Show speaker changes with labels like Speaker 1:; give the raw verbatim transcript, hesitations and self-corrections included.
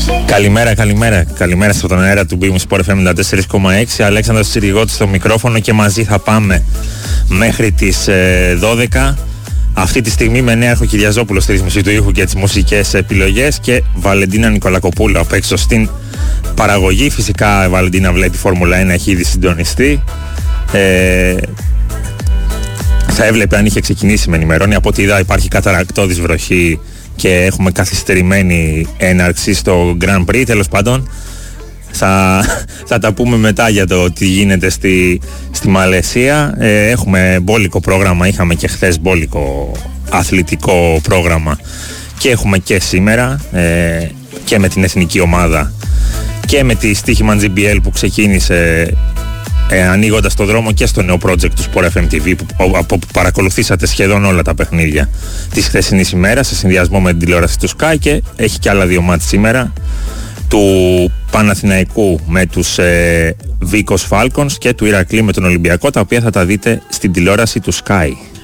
Speaker 1: Καλημέρα, καλημέρα. Καλημέρα στον αέρα του Big Sport εφ εμ ενενήντα τέσσερα κόμμα έξι. Αλέξανδρος Τσιριγώτης στο μικρόφωνο και μαζί θα πάμε μέχρι τις ε, δώδεκα. Αυτή τη στιγμή με Νέα Αρχοκυριαζόπουλο στη ρύθμιση του ήχου και τις μουσικές επιλογές και Βαλεντίνα Νικολακοπούλου απ' έξω στην παραγωγή. Φυσικά η Βαλεντίνα βλέπει Φόρμουλα ένα, έχει ήδη συντονιστεί. Ε, θα έβλεπε αν είχε ξεκινήσει, με ενημερώνει. Από ό,τι είδα υπάρχει καταρακτώδης βροχή και έχουμε καθυστερημένη έναρξη στο Grand Prix. Τέλος πάντων, θα, θα τα πούμε μετά για το τι γίνεται στη, στη Μαλαισία. Ε, έχουμε μπόλικο πρόγραμμα, είχαμε και χθες μπόλικο αθλητικό πρόγραμμα και έχουμε και σήμερα ε, και με την εθνική ομάδα και με τη Στοίχημαν τζι μπι ελ που ξεκίνησε ε, ανοίγοντας το δρόμο και στο νέο project του Sport εφ εμ τι βι που, από που παρακολουθήσατε σχεδόν όλα τα παιχνίδια της χθεσινής ημέρας σε συνδυασμό με την τηλεόραση του Sky, και έχει και άλλα δύο μάτς σήμερα του Παναθηναϊκού με τους ε, Βίκος Falcons και του Ηρακλή με τον Ολυμπιακό, τα οποία θα τα δείτε στην τηλεόραση του Sky.